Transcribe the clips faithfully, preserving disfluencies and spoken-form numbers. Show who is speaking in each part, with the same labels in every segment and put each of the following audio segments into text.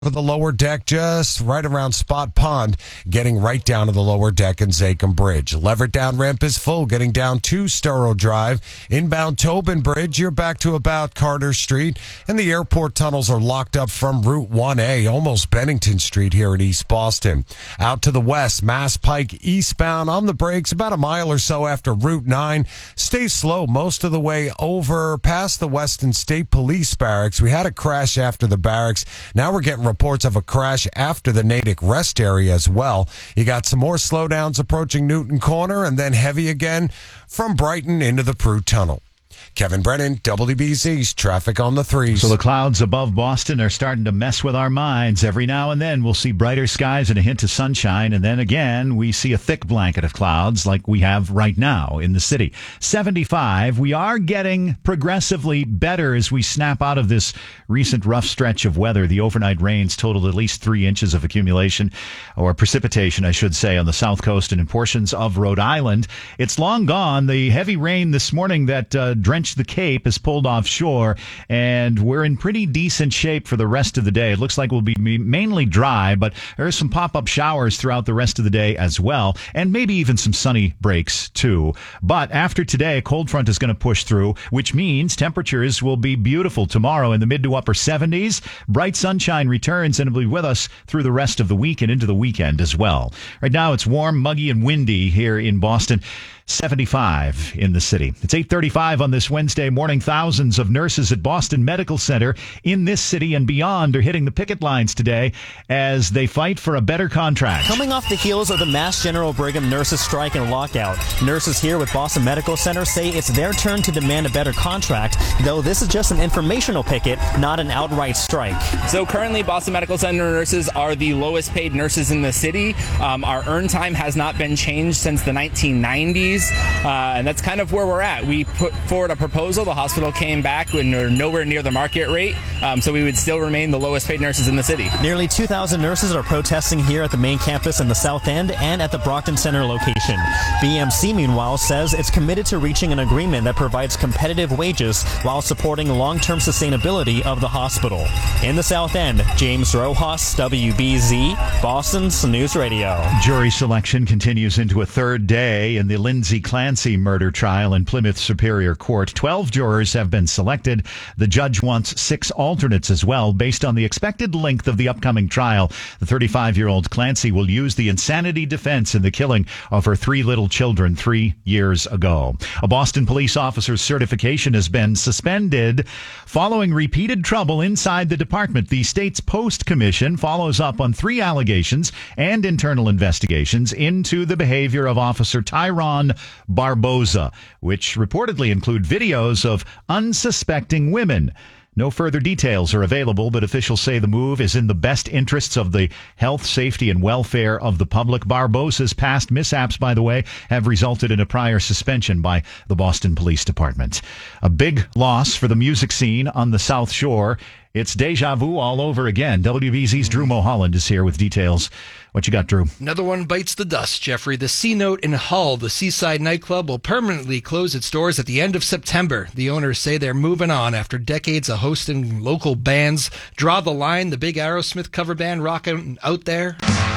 Speaker 1: For the lower deck, just right around Spot Pond, getting right down to the lower deck in Zakim Bridge. Leverett down ramp is full, getting down to Storrow Drive. Inbound Tobin Bridge, you're back to about Carter Street. And the airport tunnels are locked up from Route one A, almost Bennington Street here in East Boston. Out to the west, Mass Pike eastbound on the brakes, about a mile or so after Route nine. Stay slow most of the way over past the Weston State Police Barracks. We had a crash after the barracks. Now we're getting reports of a crash after the Natick Rest area as well. You got some more slowdowns approaching Newton Corner and then heavy again from Brighton into the Prue Tunnel. Kevin Brennan, W B Z's Traffic on the Threes.
Speaker 2: So the clouds above Boston are starting to mess with our minds. Every now and then we'll see brighter skies and a hint of sunshine, and then again we see a thick blanket of clouds like we have right now in the city. seventy-five, we are getting progressively better as we snap out of this recent rough stretch of weather. The overnight rains totaled at least three inches of accumulation, or precipitation, I should say, on the south coast and in portions of Rhode Island. It's long gone. The heavy rain this morning that uh, drenched the Cape is pulled offshore, and we're in pretty decent shape for the rest of the day. It looks like we'll be mainly dry, but there are some pop-up showers throughout the rest of the day as well, and maybe even some sunny breaks too. But after today, a cold front is going to push through, which means temperatures will be beautiful tomorrow in the mid to upper seventies. Bright sunshine returns and will be with us through the rest of the week and into the weekend as well. Right now, it's warm, muggy, and windy here in Boston. seventy-five in the city. It's eight thirty-five on this Wednesday morning. Thousands of nurses at Boston Medical Center in this city and beyond are hitting the picket lines today as they fight for a better contract.
Speaker 3: Coming off the heels of the Mass General Brigham nurses strike and lockout, nurses here with Boston Medical Center say it's their turn to demand a better contract, though this is just an informational picket, not an outright strike.
Speaker 4: So currently, Boston Medical Center nurses are the lowest paid nurses in the city. Um, our earn time has not been changed since the nineteen nineties. Uh, and that's kind of where we're at. We put forward a proposal. The hospital came back when we're nowhere near the market rate, um, so we would still remain the lowest paid nurses in the city.
Speaker 3: Nearly two thousand nurses are protesting here at the main campus in the South End and at the Brockton Center location. B M C, meanwhile, says it's committed to reaching an agreement that provides competitive wages while supporting long-term sustainability of the hospital. In the South End, James Rojas, W B Z, Boston's News Radio.
Speaker 2: Jury selection continues into a third day in the Lindsay Clancy murder trial in Plymouth Superior Court. Twelve jurors have been selected. The judge wants six alternates as well. Based on the expected length of the upcoming trial, the thirty-five-year-old Clancy will use the insanity defense in the killing of her three little children three years ago. A Boston police officer's certification has been suspended following repeated trouble inside the department. The state's Post Commission follows up on three allegations and internal investigations into the behavior of Officer Tyron Barboza, which reportedly include videos of unsuspecting women. No further details are available, but officials say the move is in the best interests of the health, safety, and welfare of the public. Barboza's past mishaps, by the way, have resulted in a prior suspension by the Boston Police Department. A big loss for the music scene on the South Shore. It's deja vu all over again. W B Z's Drew Mulholland is here with details. What you got, Drew?
Speaker 5: Another one bites the dust, Jeffrey. The C-Note in Hull, the Seaside nightclub, will permanently close its doors at the end of September. The owners say they're moving on after decades of hosting local bands. Draw the line, the big Aerosmith cover band rocking out there.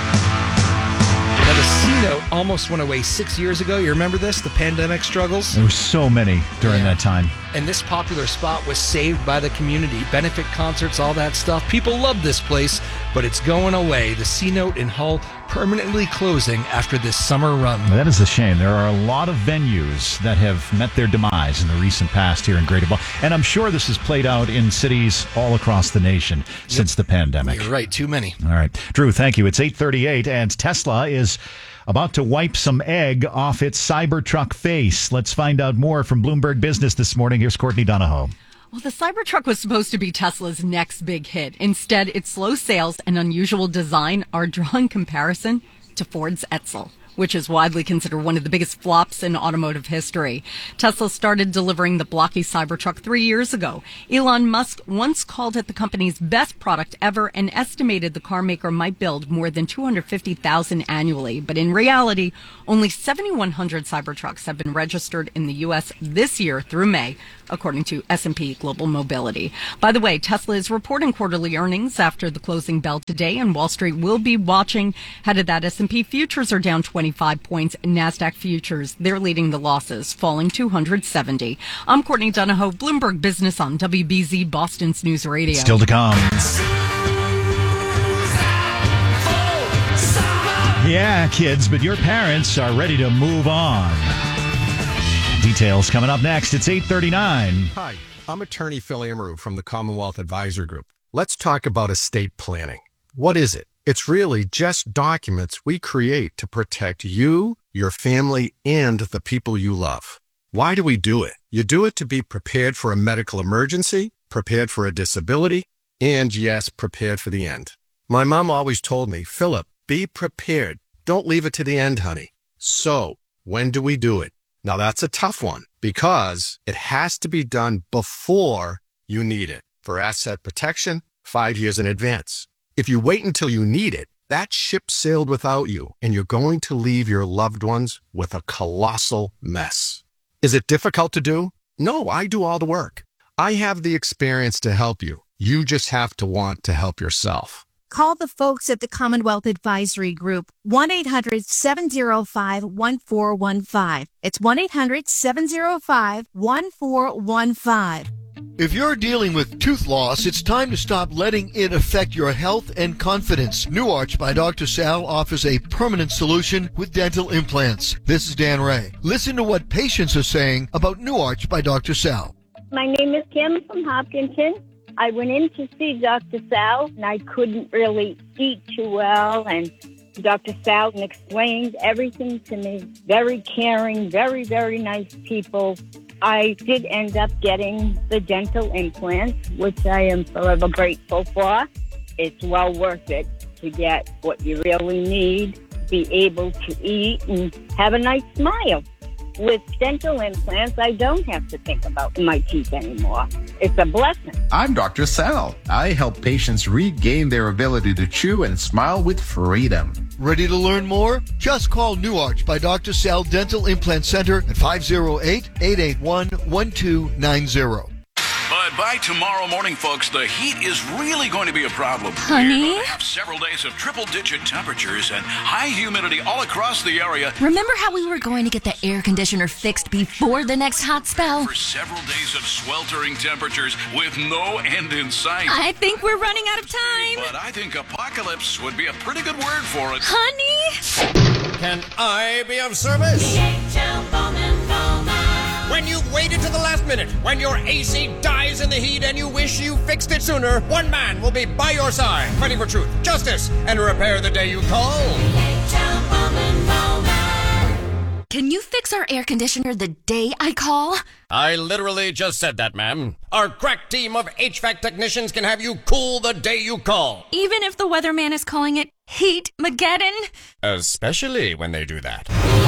Speaker 5: Now, the C-Note almost went away six years ago. You remember this? The pandemic struggles?
Speaker 2: There were so many during
Speaker 5: Yeah.
Speaker 2: that time.
Speaker 5: And this popular spot was saved by the community. Benefit concerts, all that stuff. People love this place, but it's going away. The C-Note in Hull permanently closing after this summer run.
Speaker 2: That is a shame. There are a lot of venues that have met their demise in the recent past here in Greater Boston. And I'm sure this has played out in cities all across the nation yep. since the pandemic.
Speaker 5: You're right. Too many.
Speaker 2: All right. Drew, thank you. It's eight thirty-eight, and Tesla is about to wipe some egg off its Cybertruck face. Let's find out more from Bloomberg Business this morning. Here's Courtney Donahoe.
Speaker 6: Well, the Cybertruck was supposed to be Tesla's next big hit. Instead, its slow sales and unusual design are drawing comparison to Ford's Edsel, which is widely considered one of the biggest flops in automotive history. Tesla started delivering the blocky Cybertruck three years ago. Elon Musk once called it the company's best product ever and estimated the car maker might build more than two hundred fifty thousand annually. But in reality, only seven thousand one hundred Cybertrucks have been registered in the U S this year through May, according to S and P Global Mobility. By the way, Tesla is reporting quarterly earnings after the closing bell today, and Wall Street will be watching. Head of that, S and P futures are down twenty-five points. NASDAQ futures, they're leading the losses, falling two hundred seventy. I'm Courtney Donahoe, Bloomberg Business on W B Z Boston's News Radio.
Speaker 2: Still to come. Yeah, kids, but your parents are ready to move on. Details coming up next. It's eight thirty-nine.
Speaker 7: Hi, I'm attorney Phil Amaru from the Commonwealth Advisor Group. Let's talk about estate planning. What is it? It's really just documents we create to protect you, your family, and the people you love. Why do we do it? You do it to be prepared for a medical emergency, prepared for a disability, and yes, prepared for the end. My mom always told me, Philip, be prepared. Don't leave it to the end, honey. So, when do we do it? Now, that's a tough one because it has to be done before you need it. For asset protection, five years in advance. If you wait until you need it, that ship sailed without you, and you're going to leave your loved ones with a colossal mess. Is it difficult to do? No, I do all the work. I have the experience to help you. You just have to want to help yourself.
Speaker 8: Call the folks at the Commonwealth Advisory Group, one eight hundred seven oh five one four one five. It's one eight hundred seven oh five one four one five.
Speaker 9: If you're dealing with tooth loss, it's time to stop letting it affect your health and confidence. New Arch by Doctor Sal offers a permanent solution with dental implants. This is Dan Ray. Listen to what patients are saying about New Arch by Doctor Sal.
Speaker 10: My name is Kim from Hopkinton. I went in to see Doctor Sal, and I couldn't really eat too well, and Doctor Sal explained everything to me. Very caring, very, very nice people. I did end up getting the dental implants, which I am forever grateful for. It's well worth it to get what you really need, be able to eat, and have a nice smile. With dental implants, I don't have to think about my teeth anymore. It's a blessing.
Speaker 11: I'm Doctor Sal. I help patients regain their ability to chew and smile with freedom.
Speaker 9: Ready to learn more? Just call New Arch by Doctor Sal Dental Implant Center at five oh eight, eight eight one, one two nine zero.
Speaker 12: But by tomorrow morning, folks, the heat is really going to be a problem.
Speaker 13: Honey?
Speaker 12: We're going to have several days of triple-digit temperatures and high humidity all across the area.
Speaker 13: Remember how we were going to get the air conditioner fixed before the next hot spell?
Speaker 12: For several days of sweltering temperatures with no end in sight.
Speaker 13: I think we're running out of time.
Speaker 12: But I think apocalypse would be a pretty good word for it.
Speaker 13: Honey?
Speaker 14: Can I be of service? When you've waited to the last minute, when your A C dies in the heat and you wish you fixed it sooner, one man will be by your side, fighting for truth, justice, and repair the day you call.
Speaker 13: Can you fix our air conditioner the day I call?
Speaker 14: I literally just said that, ma'am. Our crack team of H V A C technicians can have you cool the day you call.
Speaker 13: Even if the weatherman is calling it Heat-mageddon?
Speaker 14: Especially when they do that.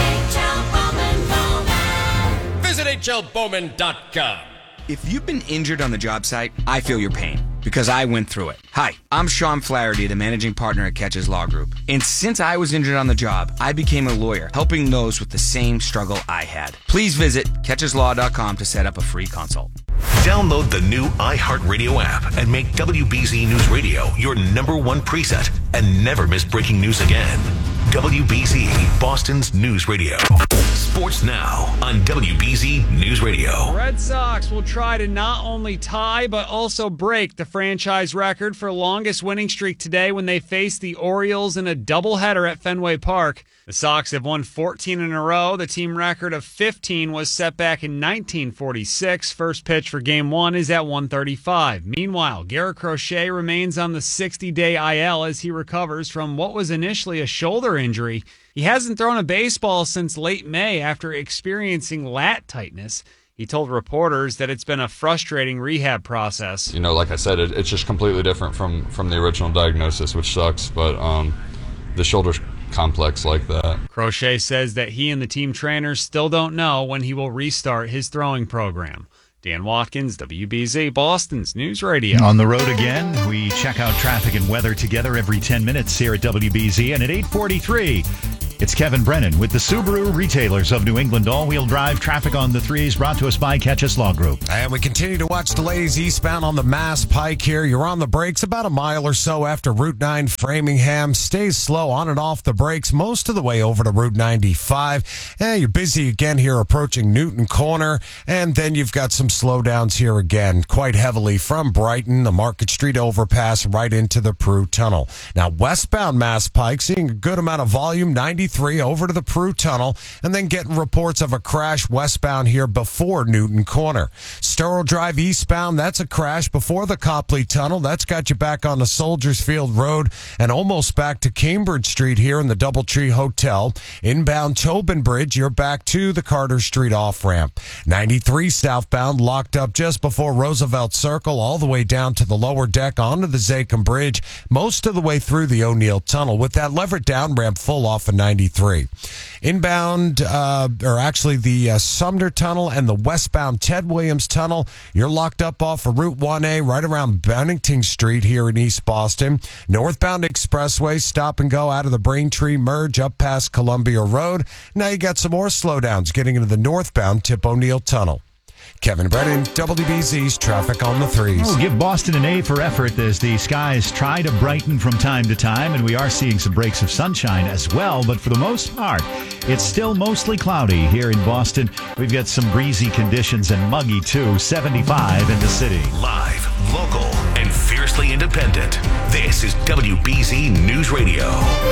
Speaker 14: Visit H L Bowman dot com.
Speaker 15: If you've been injured on the job site, I feel your pain because I went through it. Hi, I'm Sean Flaherty, the managing partner at Catches Law Group. And since I was injured on the job, I became a lawyer, helping those with the same struggle I had. Please visit catches law dot com to set up a free consult.
Speaker 16: Download the new iHeartRadio app and make W B Z News Radio your number one preset and never miss breaking news again. W B Z, Boston's News Radio. Sports now on W B Z News Radio.
Speaker 17: Red Sox will try to not only tie but also break the franchise record for longest winning streak today when they face the Orioles in a doubleheader at Fenway Park. The Sox have won fourteen in a row. The team record of fifteen was set back in nineteen forty-six. First pitch for game one is at one thirty-five. Meanwhile, Garrett Crochet remains on the sixty-day I L as he recovers from what was initially a shoulder injury. He hasn't thrown a baseball since late May after experiencing lat tightness. He told reporters that it's been a frustrating rehab process.
Speaker 18: You know, like I said, it, it's just completely different from, from the original diagnosis, which sucks, but um, the shoulder's complex like that.
Speaker 17: Crochet says that he and the team trainers still don't know when he will restart his throwing program. Dan Watkins, W B Z, Boston's News Radio.
Speaker 2: On the road again, we check out traffic and weather together every ten minutes here at W B Z. And at eight forty-three, It's Kevin Brennan with the Subaru Retailers of New England all-wheel drive traffic on the threes, brought to us by Ketchus Law Group.
Speaker 1: And we continue to watch delays eastbound on the Mass Pike here. You're on the brakes about a mile or so after Route nine Framingham. Stays slow on and off the brakes most of the way over to Route ninety-five. And you're busy again here approaching Newton Corner. And then you've got some slowdowns here again, quite heavily from Brighton, the Market Street overpass, right into the Prue Tunnel. Now, westbound Mass Pike, seeing a good amount of volume, ninety-three over to the Prue Tunnel, and then getting reports of a crash westbound here before Newton Corner. Sterl Drive eastbound, that's a crash before the Copley Tunnel. That's got you back on the Soldiers Field Road and almost back to Cambridge Street here in the Doubletree Hotel. Inbound Tobin Bridge, you're back to the Carter Street off-ramp. ninety-three southbound, locked up just before Roosevelt Circle, all the way down to the lower deck onto the Zachem Bridge, most of the way through the O'Neill Tunnel, with that levered down ramp full off of ninety-three. Inbound, uh, or actually the uh, Sumner Tunnel and the westbound Ted Williams Tunnel, you're locked up off of Route one A right around Bennington Street here in East Boston. Northbound Expressway, stop and go out of the Braintree merge up past Columbia Road. Now you got some more slowdowns getting into the northbound Tip O'Neill Tunnel. Kevin Brennan, W B Z's Traffic on the Threes.
Speaker 2: Oh, give Boston an A for effort as the skies try to brighten from time to time, and we are seeing some breaks of sunshine as well, but for the most part, it's still mostly cloudy here in Boston. We've got some breezy conditions and muggy too, seventy-five in the city.
Speaker 16: Live, local, and fiercely independent. This is W B Z News Radio.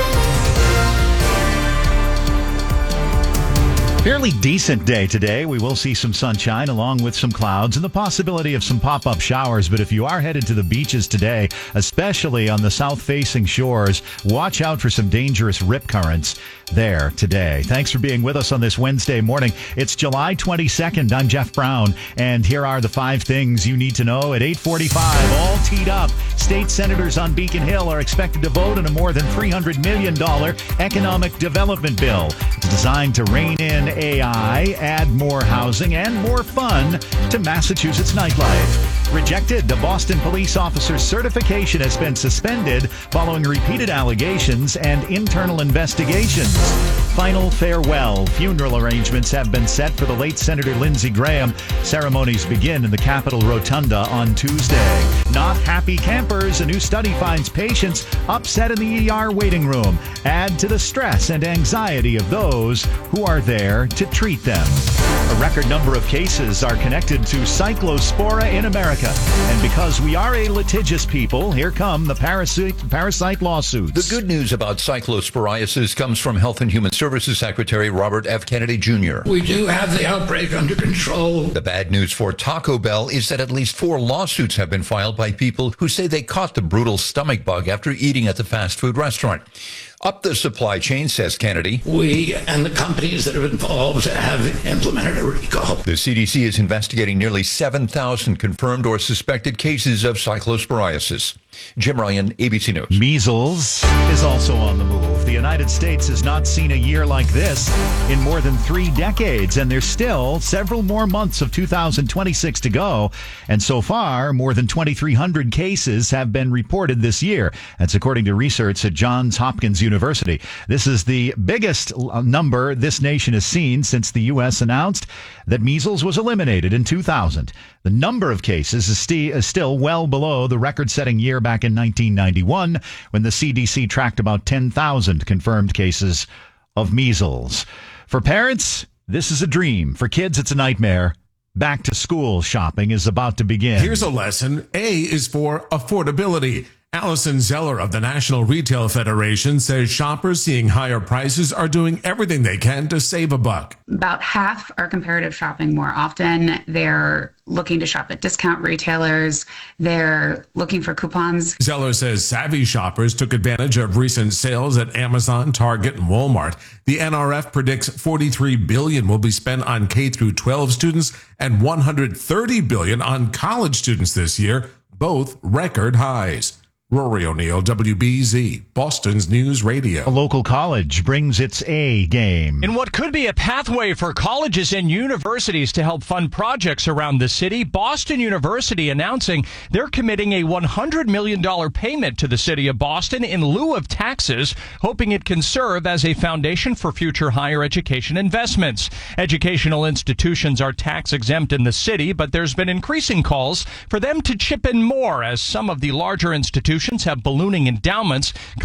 Speaker 2: Fairly decent day today. We will see some sunshine along with some clouds and the possibility of some pop-up showers. But if you are headed to the beaches today, especially on the south-facing shores, watch out for some dangerous rip currents there today. Thanks for being with us on this Wednesday morning. It's July twenty-second. I'm Jeff Brown, and here are the five things you need to know at eight forty-five, all teed up. State senators on Beacon Hill are expected to vote on a more than three hundred million dollars economic development bill. It's designed to rein in A I, add more housing, and more fun to Massachusetts nightlife. Rejected. The Boston police officer's certification has been suspended following repeated allegations and internal investigations. Final farewell. Funeral arrangements have been set for the late Senator Lindsey Graham. Ceremonies begin in the Capitol Rotunda on Tuesday. Not happy campers. A new study finds patients upset in the E R waiting room add to the stress and anxiety of those who are there to treat them. A record number of cases are connected to Cyclospora in America. And because we are a litigious people, here come the parasite, parasite lawsuits.
Speaker 19: The good news about cyclosporiasis comes from Health and Human Services Secretary Robert F. Kennedy Junior
Speaker 20: We do have the outbreak under control.
Speaker 19: The bad news for Taco Bell is that at least four lawsuits have been filed by people who say they caught the brutal stomach bug after eating at the fast food restaurant. Up the supply chain, says Kennedy.
Speaker 20: We and the companies that are involved have implemented a recall.
Speaker 19: The C D C is investigating nearly seven thousand confirmed or suspected cases of cyclosporiasis. Jim Ryan, A B C News.
Speaker 2: Measles is also on the move. The United States has not seen a year like this in more than three decades, and there's still several more months of two thousand twenty-six to go. And so far, more than twenty-three hundred cases have been reported this year. That's according to research at Johns Hopkins University. This is the biggest number this nation has seen since the U S announced that measles was eliminated in two thousand. The number of cases is, st- is still well below the record-setting year back in nineteen ninety-one, when the C D C tracked about ten thousand confirmed cases of measles. For parents, this is a dream. For kids, it's a nightmare. Back to school shopping is about to begin.
Speaker 21: Here's a lesson. A is for affordability. Allison Zeller of the National Retail Federation says shoppers seeing higher prices are doing everything they can to save a buck.
Speaker 22: About half are comparative shopping more often. They're looking to shop at discount retailers. They're looking for coupons.
Speaker 21: Zeller says savvy shoppers took advantage of recent sales at Amazon, Target, and Walmart. The N R F predicts forty-three billion dollars will be spent on K through twelve students and one hundred thirty billion dollars on college students this year, both record highs. Rory O'Neill, W B Z, Boston's News Radio.
Speaker 2: A local college brings its A game.
Speaker 3: In what could be a pathway for colleges and universities to help fund projects around the city, Boston University announcing they're committing a one hundred million dollars payment to the city of Boston in lieu of taxes, hoping it can serve as a foundation for future higher education investments. Educational institutions are tax exempt in the city, but there's been increasing calls for them to chip in more as some of the larger institutions have ballooning endowments.